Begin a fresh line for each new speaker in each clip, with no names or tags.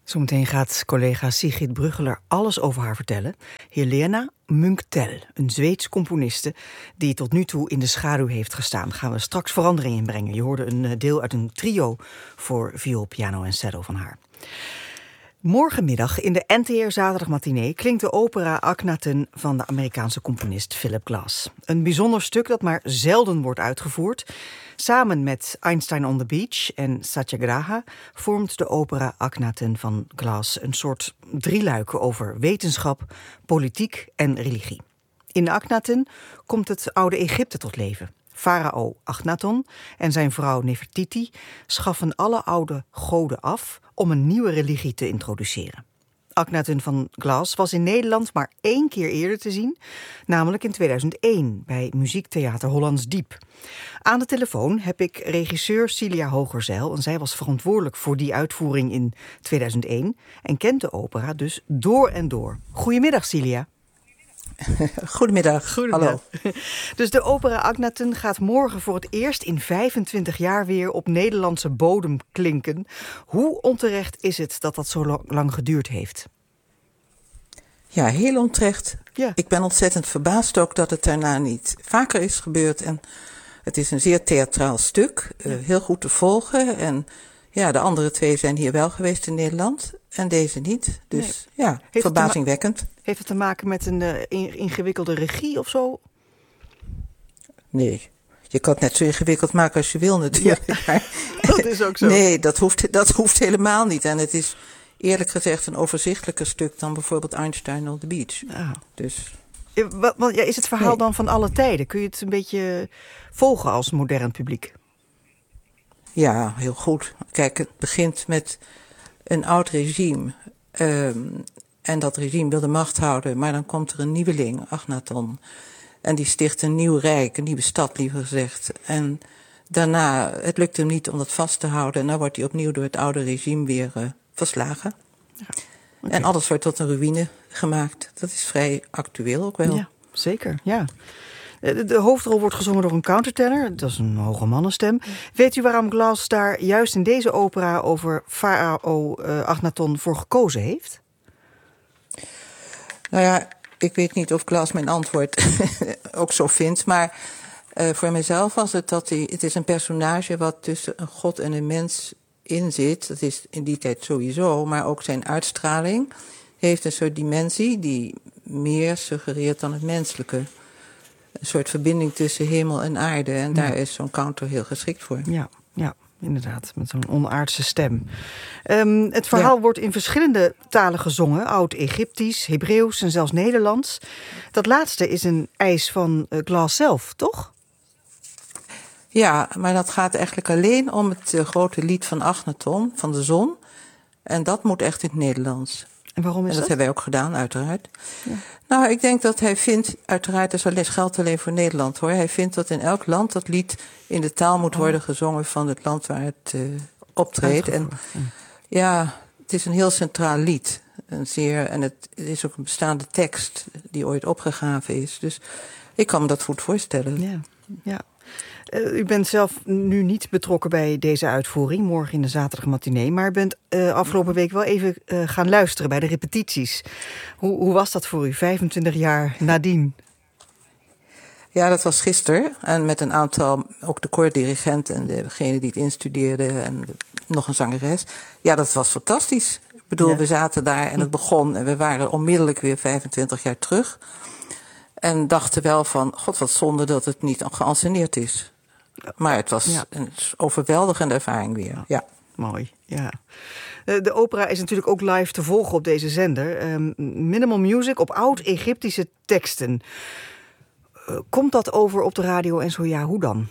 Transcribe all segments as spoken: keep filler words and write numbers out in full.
Zometeen gaat collega Sigrid Bruggeler alles over haar vertellen. Helena Munktel, een Zweeds componiste die tot nu toe in de schaduw heeft gestaan. Gaan we straks verandering in brengen. Je hoorde een deel uit een trio voor viool, piano en cello van haar. Morgenmiddag in de N T R Zaterdagmatinee klinkt de opera Akhenaten van de Amerikaanse componist Philip Glass. Een bijzonder stuk dat maar zelden wordt uitgevoerd. Samen met Einstein on the Beach en Satyagraha vormt de opera Akhenaten van Glass een soort drieluik over wetenschap, politiek en religie. In Akhenaten komt het oude Egypte tot leven. Farao Akhenaton en zijn vrouw Nefertiti schaffen alle oude goden af om een nieuwe religie te introduceren. Akhenaten van Glass was in Nederland maar één keer eerder te zien, namelijk in tweeduizend één bij Muziektheater Hollands Diep. Aan de telefoon heb ik regisseur Cilia Hogerzeil en zij was verantwoordelijk voor die uitvoering in tweeduizend één en kent de opera dus door en door. Goedemiddag, Cilia.
Goedemiddag.
Goedemiddag. Hallo. Dus de opera Akhenaten gaat morgen voor het eerst in vijfentwintig jaar weer op Nederlandse bodem klinken. Hoe onterecht is het dat dat zo lang geduurd heeft?
Ja, heel onterecht.
Ja.
Ik ben ontzettend verbaasd ook dat het daarna niet vaker is gebeurd. En het is een zeer theatraal stuk, ja. uh, heel goed te volgen. En ja, de andere twee zijn hier wel geweest in Nederland en deze niet. Dus nee. ja, heeft verbazingwekkend.
Het ma- heeft het te maken met een uh, ingewikkelde regie of zo?
Nee, je kan het net zo ingewikkeld maken als je wil natuurlijk.
Ja, dat is ook zo.
Nee, dat hoeft, dat hoeft helemaal niet. En het is eerlijk gezegd een overzichtelijker stuk dan bijvoorbeeld Einstein on the Beach.
Oh.
Dus...
Ja, wat, wat, ja, is het verhaal nee. dan van alle tijden? Kun je het een beetje volgen als modern publiek?
Ja, heel goed. Kijk, het begint met een oud regime. Um, en dat regime wil de macht houden. Maar dan komt er een nieuweling, Akhenaton. En die sticht een nieuw rijk, een nieuwe stad liever gezegd. En daarna, het lukt hem niet om dat vast te houden. En dan wordt hij opnieuw door het oude regime weer uh, verslagen. Ja, okay. En alles wordt tot een ruïne gemaakt. Dat is vrij actueel ook wel.
Ja, zeker, ja. De, de hoofdrol wordt gezongen door een countertenor. Dat is een hoge mannenstem. Weet u waarom Glass daar juist in deze opera over farao uh, Akhenaton voor gekozen heeft?
Nou ja, ik weet niet of Glass mijn antwoord ook zo vindt. Maar uh, voor mezelf was het dat hij... Het is een personage wat tussen een god en een mens in zit. Dat is in die tijd sowieso. Maar ook zijn uitstraling heeft een soort dimensie die meer suggereert dan het menselijke. Een soort verbinding tussen hemel en aarde. En ja. daar is zo'n counter heel geschikt voor.
Ja, ja, inderdaad. Met zo'n onaardse stem. Um, het verhaal ja. wordt in verschillende talen gezongen. Oud-Egyptisch, Hebreeuws en zelfs Nederlands. Dat laatste is een eis van uh, Glass zelf, toch?
Ja, maar dat gaat eigenlijk alleen om het uh, grote lied van Akhenaton, van de zon. En dat moet echt in het Nederlands.
En waarom is
dat? En dat
dat?
hebben wij ook gedaan, uiteraard.
Ja.
Nou, ik denk dat hij vindt, uiteraard is alleen geldt alleen voor Nederland hoor. Hij vindt dat in elk land dat lied in de taal moet worden gezongen van het land waar het uh, optreedt. En ja, het is een heel centraal lied. Een zeer, en het, het is ook een bestaande tekst die ooit opgegraven is. Dus ik kan me dat goed voorstellen.
Ja, ja. Uh, u bent zelf nu niet betrokken bij deze uitvoering, morgen in de zaterdagmatinee, maar bent uh, afgelopen week wel even uh, gaan luisteren bij de repetities. Hoe, hoe was dat voor u, vijfentwintig jaar nadien?
Ja, dat was gisteren. En met een aantal, ook de koordirigent en degene die het instudeerde en nog een zangeres. Ja, dat was fantastisch. Ik bedoel, ja. we zaten daar en het begon en we waren onmiddellijk weer vijfentwintig jaar terug. En dachten wel van, god wat zonde dat het niet geanceneerd is. Maar het was ja. een overweldigende ervaring weer. Ja, ja.
Mooi, ja. De opera is natuurlijk ook live te volgen op deze zender. Um, Minimal Music op oud-Egyptische teksten. Uh, komt dat over op de radio en zo ja, hoe dan?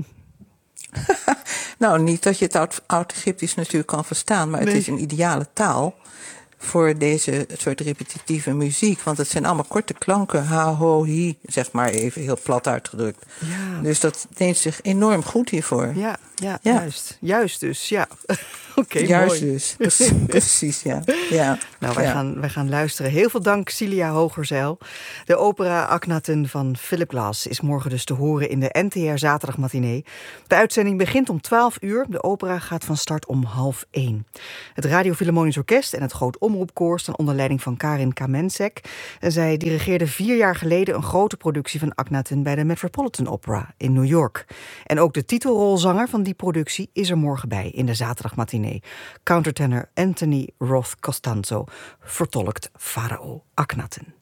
Nou, niet dat je het oud-Egyptisch natuurlijk kan verstaan, maar nee. Het is een ideale taal voor deze soort repetitieve muziek. Want het zijn allemaal korte klanken. Ha, ho, hi, zeg maar even heel plat uitgedrukt.
Ja.
Dus dat neemt zich enorm goed hiervoor.
Ja, Ja,
Ja.
juist. Juist dus, ja. Oké, okay,
Juist
mooi.
dus. Precies, ja. ja.
Nou, wij,
ja.
gaan, wij gaan luisteren. Heel veel dank, Cilia Hogerzeil. De opera Akhenaten van Philip Glass is morgen dus te horen in de N T R Zaterdagmatinee. De uitzending begint om twaalf uur. De opera gaat van start om half één. Het Radio Philharmonisch Orkest en het Groot Omroepkoor staan onder leiding van Karin Kamensek. En zij dirigeerde vier jaar geleden een grote productie van Akhenaten bij de Metropolitan Opera in New York. En ook de titelrolzanger van die productie is er morgen bij in de Zaterdagmatinee. Countertenor Anthony Roth Costanzo vertolkt Farao Akhenaten.